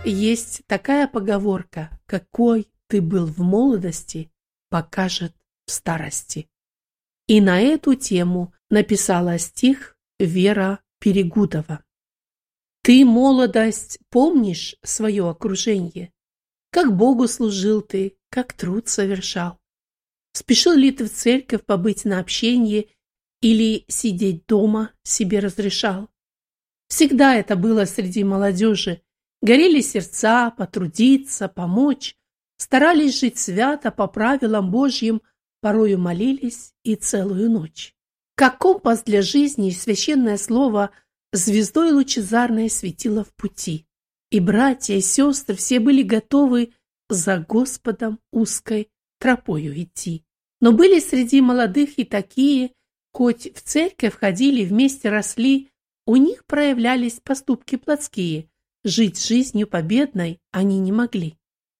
есть такая поговорка: какой ты был в молодости, покажет в старости. И на эту тему написала стих Вера Перегудова. Ты, молодость, помнишь свое окружение? Как Богу служил ты, как труд совершал? Спешил ли ты в церковь побыть на общении или сидеть дома себе разрешал? Всегда это было среди молодежи. Горели сердца потрудиться, помочь, старались жить свято по правилам Божьим, порою молились и целую ночь. Как компас для жизни и священное слово звездой лучезарной светило в пути. И братья, и сестры все были готовы за Господом узкой тропою идти. Но были среди молодых и такие, хоть в церковь ходили, вместе росли, у них проявлялись поступки плотские, жить жизнью победной они не могли.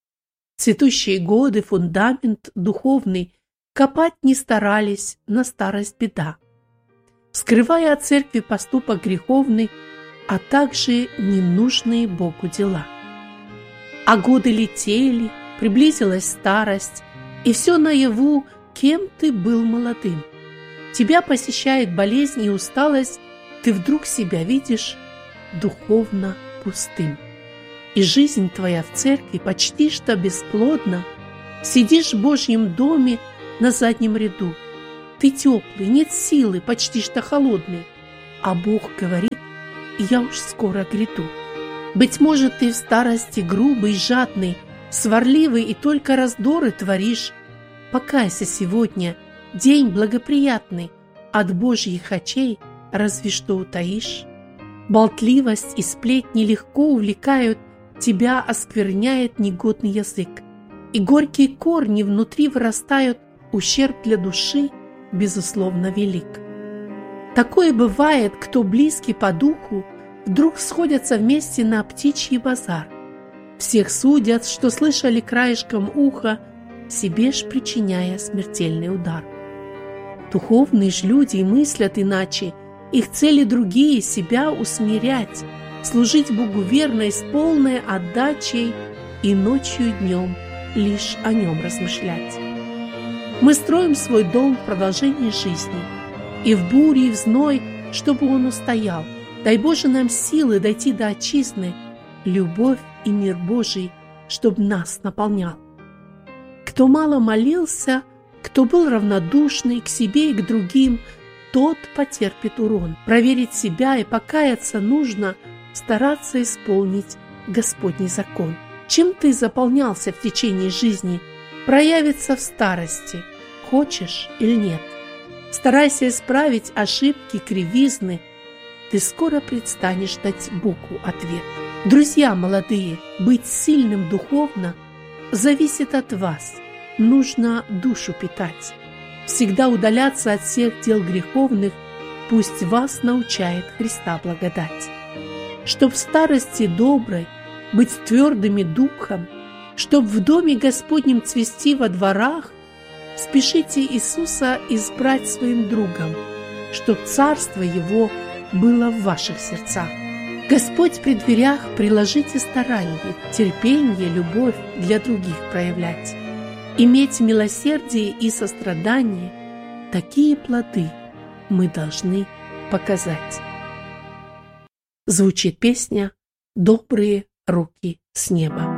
Цветущие годы, фундамент духовный, копать не старались, на старость беда, скрывая от церкви поступок греховный, а также ненужные Богу дела. А годы летели, приблизилась старость, и все наяву, кем ты был молодым. Тебя посещает болезнь и усталость, ты вдруг себя видишь духовно пустым. И жизнь твоя в церкви почти что бесплодна, сидишь в Божьем доме на заднем ряду. Ты теплый, нет силы, почти что холодный, а Бог говорит: я уж скоро гряду. Быть может, ты в старости грубый, жадный, сварливый и только раздоры творишь. Покайся сегодня, день благоприятный, от Божьих очей разве что утаишь. Болтливость и сплетни легко увлекают, тебя оскверняет негодный язык, и горькие корни внутри вырастают, ущерб для души безусловно велик. Такое бывает, кто близкий по духу, вдруг сходятся вместе на птичий базар. Всех судят, что слышали краешком уха, себе ж причиняя смертельный удар. Духовные ж люди мыслят иначе, их цели другие, себя усмирять, служить Богу верно и с полной отдачей, и ночью и днем лишь о нем размышлять. Мы строим свой дом в продолжении жизни, и в буре, и в зной, чтобы он устоял. Дай Боже нам силы дойти до отчизны, любовь и мир Божий, чтоб нас наполнял. Кто мало молился, кто был равнодушный к себе и к другим, тот потерпит урон. Проверить себя и покаяться нужно, стараться исполнить Господний закон. Чем ты заполнялся в течение жизни, проявится в старости, хочешь или нет. Старайся исправить ошибки, кривизны, ты скоро предстанешь дать Богу ответ. Друзья молодые, быть сильным духовно зависит от вас. Нужно душу питать. Всегда удаляться от всех дел греховных, пусть вас научает Христа благодать. Чтоб в старости доброй быть твердыми духом, чтоб в доме Господнем цвести во дворах, спешите Иисуса избрать своим другом, чтоб царство Его было в ваших сердцах. Господь при дверях, приложите старание, терпение, любовь для других проявлять. Иметь милосердие и сострадание, такие плоды мы должны показать. Звучит песня «Добрые руки с неба».